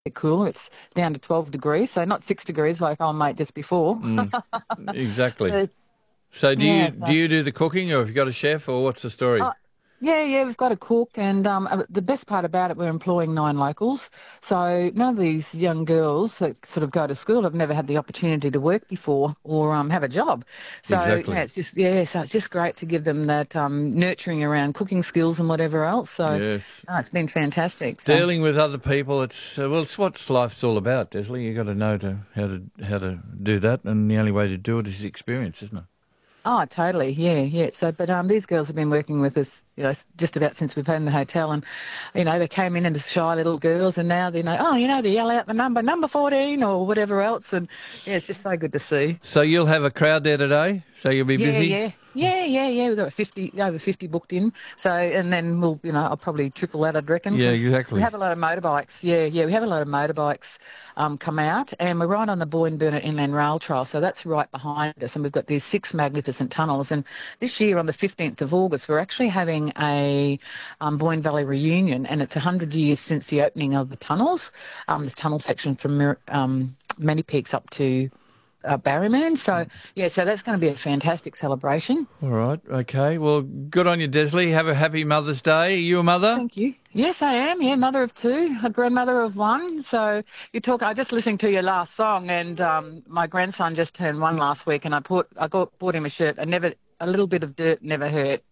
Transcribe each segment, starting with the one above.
cooler. It's down to 12 degrees, so not 6 degrees like our mate just before. Exactly. But, So yeah, do you do the cooking, or have you got a chef, or what's the story? uh, yeah, we've got a cook, and the best part about it, we're employing 9 locals. So none of these young girls that sort of go to school have never had the opportunity to work before or have a job. So Exactly. so it's just great to give them that nurturing around cooking skills and whatever else. So Yes. no, it's been fantastic. So. Dealing with other people, it's what life's all about, Desley. You got to know how to do that, and the only way to do it is experience, isn't it? Oh, totally. Yeah. So, but these girls have been working with us, just about since we've opened the hotel, and they came in as shy little girls, and now they yell out the number 14 or whatever else, and yeah, it's just so good to see. So you'll have a crowd there today. So you'll be Yeah, busy. yeah. Yeah. We've got over 50 booked in. So, and then I'll probably triple that, I'd reckon, Yeah, because we exactly. have a lot of motorbikes. Yeah, we have a lot of motorbikes come out, and we're right on the Boyne Burnett Inland Rail Trail. So that's right behind us, and we've got these 6 magnificent tunnels. And this year, on the 15th of August, we're actually having a Boyne Valley reunion, and it's 100 years since the opening of the tunnels, this tunnel section from Many Peaks up to Barryman. So, yeah, so that's going to be a fantastic celebration. All right. Okay. Well, good on you, Desley. Have a happy Mother's Day. Are you a mother? Thank you. Yes, I am. Yeah, mother of two, a grandmother of one. So I just listened to your last song, and my grandson just turned 1 last week, and I bought him a shirt. A little bit of dirt never hurt.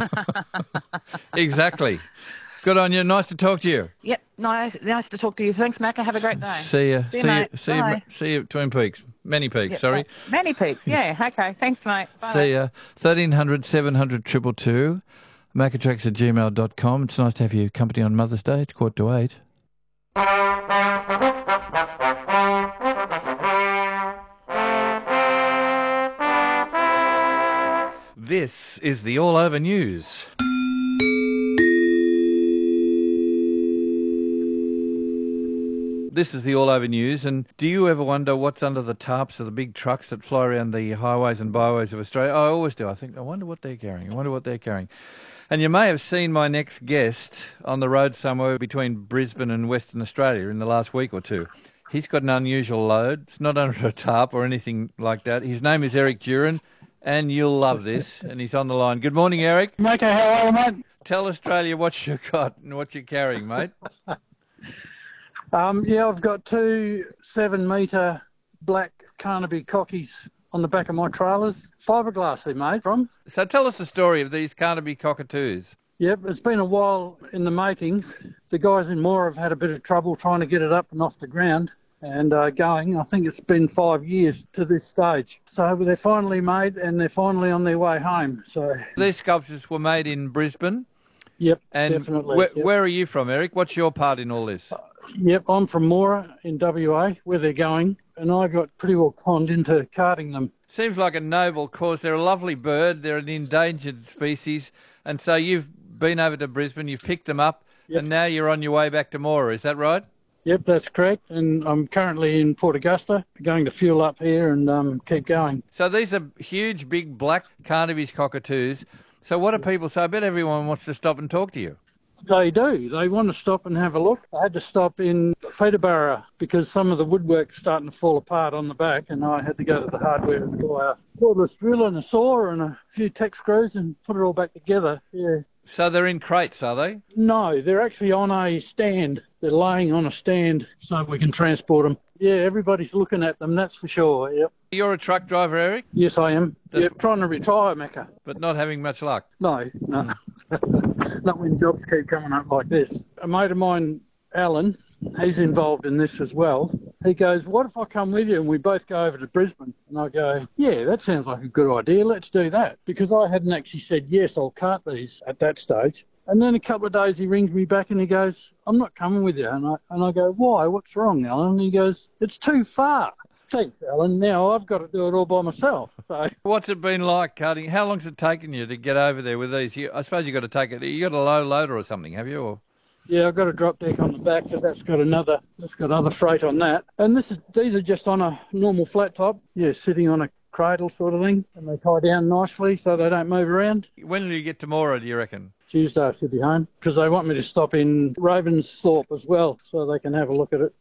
Exactly. Good on you. Nice to talk to you. Yep, nice to talk to you. Thanks, Macca. Have a great day. See you. See you, mate. Bye. See you at Twin Peaks. Many Peaks, Yep, sorry. Many Peaks. Yeah. Okay. Thanks, mate. Bye. See ya. 1300 700 222. Macatrax@gmail.com. It's nice to have your company on Mother's Day. It's 7:45. This is the All Over News. This is the All Over News, and do you ever wonder what's under the tarps of the big trucks that fly around the highways and byways of Australia? I always do. I wonder what they're carrying. And you may have seen my next guest on the road somewhere between Brisbane and Western Australia in the last week or two. He's got an unusual load. It's not under a tarp or anything like that. His name is Eric Duran, and you'll love this, and he's on the line. Good morning, Eric. Mate, how are you, mate? Tell Australia what you got and what you're carrying, mate. Yeah, I've got 2 7-metre black Carnaby cockies on the back of my trailers. Fiberglass they're made from. So tell us the story of these Carnaby cockatoos. Yep, it's been a while in the making. The guys in Moore have had a bit of trouble trying to get it up and off the ground and going. I think it's been 5 years to this stage. So they're finally made and they're finally on their way home. So These sculptures were made in Brisbane. Yep, And definitely. where are you from, Eric? What's your part in all this? Yep, I'm from Moora in WA, where they're going, and I got pretty well conned into carting them. Seems like a noble cause. They're a lovely bird. They're an endangered species. And so you've been over to Brisbane, you've picked them up, Yep. and now you're on your way back to Moora. Is that right? Yep, that's correct, and I'm currently in Port Augusta, going to fuel up here and keep going. So these are huge, big, black Carnaby's cockatoos. So what do people say? I bet everyone wants to stop and talk to you. They do. They want to stop and have a look. I had to stop in Peterborough because some of the woodwork's starting to fall apart on the back, and I had to go to the hardware and buy a cordless drill and a saw and a few tech screws and put it all back together. Yeah. So they're in crates, are they? No, they're actually on a stand. They're laying on a stand so we can transport them. Yeah, everybody's looking at them, that's for sure. Yep. You're a truck driver, Eric, Yes, I am. Yep, trying to retire, Macca. but not having much luck. No. Not when jobs keep coming up like this. A mate of mine, Alan, he's involved in this as well. He goes, what if I come with you and we both go over to Brisbane? And I go, yeah, that sounds like a good idea. Let's do that. Because I hadn't actually said, yes, I'll cart these at that stage. And then a couple of days he rings me back and he goes, I'm not coming with you. And I go, why? What's wrong, Alan? And he goes, it's too far. Thanks, Alan. Now I've got to do it all by myself. So What's it been like carting? How long's it taken you to get over there with these? I suppose you got to take it. You got a low loader or something, have you? Or? yeah, I've got a drop deck on the back, but that's got other freight on that. And these are just on a normal flat top. Yeah, sitting on a cradle sort of thing, and they tie down nicely so they don't move around. When will you get to Moora, do you reckon? Tuesday I should be home because they want me to stop in Ravensthorpe as well so they can have a look at it.